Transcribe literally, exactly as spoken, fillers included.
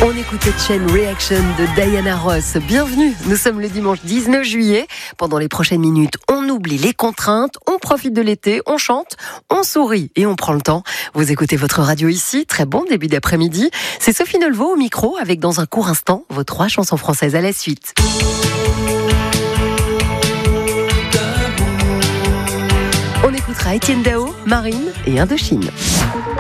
On écoutait Chain Reaction de Diana Ross. Bienvenue, nous sommes le dimanche dix-neuf juillet. Pendant les prochaines minutes, on oublie les contraintes, on profite de l'été, on chante, on sourit et on prend le temps. Vous écoutez votre radio ici, très bon début d'après-midi. C'est Sophie Nelvaux au micro avec dans un court instant vos trois chansons françaises à la suite. On écoutera Etienne Dao, Marine et Indochine.